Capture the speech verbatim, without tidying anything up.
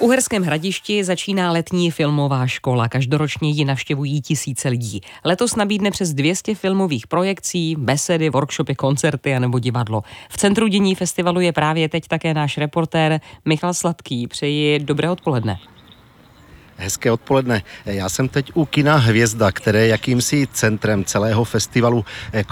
Uherském Hradišti začíná letní filmová škola. Každoročně ji navštěvují tisíce lidí. Letos nabídne přes dvě stě filmových projekcí, besedy, workshopy, koncerty a nebo divadlo. V centru dění festivalu je právě teď také náš reportér Michal Sladký. Přeji dobré odpoledne. Hezké odpoledne. Já jsem teď u kina Hvězda, které je jakýmsi centrem celého festivalu.